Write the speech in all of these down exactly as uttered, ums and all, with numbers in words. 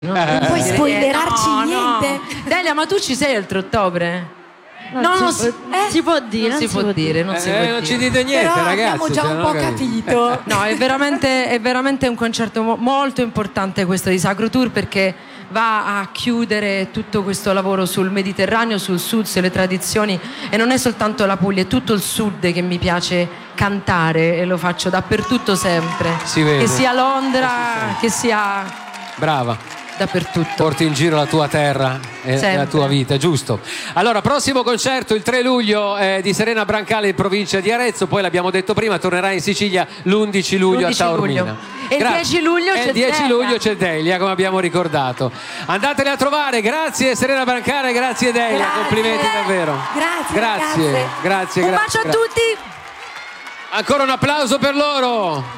Non, non puoi spoilerarci no, niente? No. Delia, ma tu ci sei il tre ottobre? Non, no, si, non si, eh? si può dire, non si può dire, non eh, si può non dire. ci dite niente, Però ragazzi. abbiamo già cioè, un po' capito. No, è veramente, è veramente un concerto mo- molto importante questo di Sacro Tour, perché va a chiudere tutto questo lavoro sul Mediterraneo, sul sud, sulle tradizioni, e non è soltanto la Puglia, è tutto il sud che mi piace cantare e lo faccio dappertutto sempre. Si vede. Che sia Londra, che sia Brava. dappertutto. Porti in giro la tua terra e Sempre. la tua vita, giusto? Allora, prossimo concerto il tre luglio eh, di Serena Brancale in provincia di Arezzo, poi l'abbiamo detto prima, tornerà in Sicilia l'undici luglio l'undici a Taormina. luglio. E il Gra- dieci luglio e c'è il dieci Delia. luglio c'è Delia, come abbiamo ricordato. Andateli a trovare, grazie Serena Brancale, grazie Delia, Grazie. complimenti davvero. Grazie, Grazie, ragazze. grazie, Un grazie. bacio a tutti. Ancora un applauso per loro.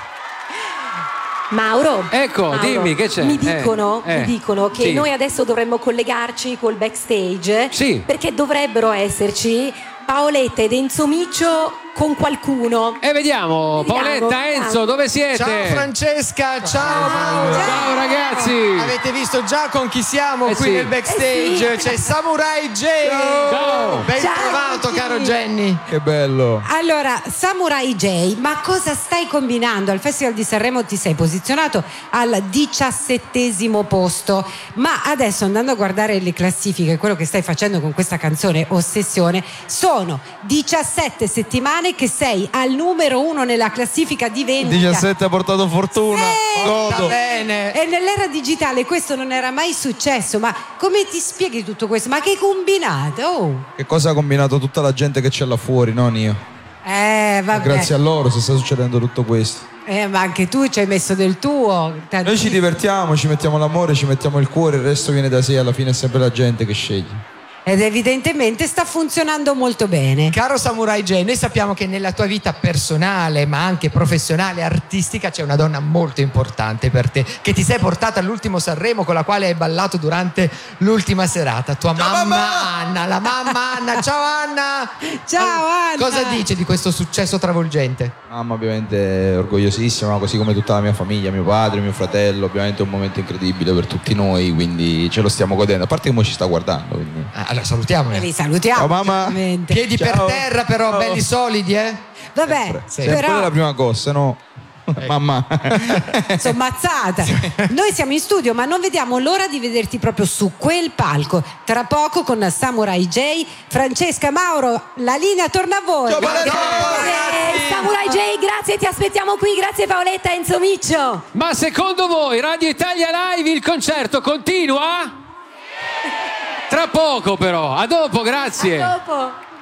Mauro, Ecco, Mauro, dimmi, che c'è? Mi dicono, Eh, eh, mi dicono che sì. noi adesso dovremmo collegarci col backstage, Sì. perché dovrebbero esserci Paoletta ed Enzo Miccio con qualcuno. E vediamo, Vediamo, Paoletta, Enzo, vediamo. dove siete? Ciao Francesca, ciao Mauro. Ciao ragazzi. Avete visto già con chi siamo Eh qui sì. nel backstage? Eh sì. C'è Samurai J. Ciao. Ben Ciao, trovato, Gigi. caro Jenny. Che bello. Allora, Samurai J, ma cosa stai combinando? Al Festival di Sanremo ti sei posizionato al diciassettesimo posto, ma adesso andando a guardare le classifiche, quello che stai facendo con questa canzone Ossessione, sono diciassette settimane che sei al numero uno nella classifica di vendita. diciassette ha portato fortuna. Sì. Va Godo. bene. E nell'era digitale questo non era mai successo, ma come ti spieghi tutto questo? Ma che combinato? Oh. Che cosa ha combinato tutta la gente che c'è là fuori, non io. Eh, vabbè. Grazie a loro se sta succedendo tutto questo. Eh, ma anche tu ci hai messo del tuo. Noi ci divertiamo, ci mettiamo l'amore, ci mettiamo il cuore, il resto viene da sé, alla fine è sempre la gente che sceglie. Ed evidentemente sta funzionando molto bene. Caro Samurai J, noi sappiamo che nella tua vita personale, ma anche professionale, artistica, c'è una donna molto importante per te, che ti sei portata all'ultimo Sanremo, con la quale hai ballato durante l'ultima serata. Tua Ciao, mamma, mamma! Anna, la mamma Anna. Ciao Anna! Ciao, Anna! Cosa dice di questo successo travolgente? Mamma ovviamente è orgogliosissima, così come tutta la mia famiglia, mio padre, mio fratello. Ovviamente è un momento incredibile per tutti noi, quindi ce lo stiamo godendo. A parte che mo ci sta guardando, quindi... Ah, allora salutiamola. Li salutiamo. Ciao, mamma. certamente. Piedi Ciao. per terra però, Ciao. belli solidi, eh? Vabbè, Sempre però la prima cosa, no? Mamma. sono mazzata. Noi siamo in studio, ma non vediamo l'ora di vederti proprio su quel palco. Tra poco con Samurai J, Francesca, Mauro, la linea torna a voi. Ciao, Palermo! Eh, Samurai J, grazie, ti aspettiamo qui. Grazie Paoletta, Enzo Miccio. Ma secondo voi Radio Italia Live il concerto continua? Tra poco però, a dopo, grazie. A dopo.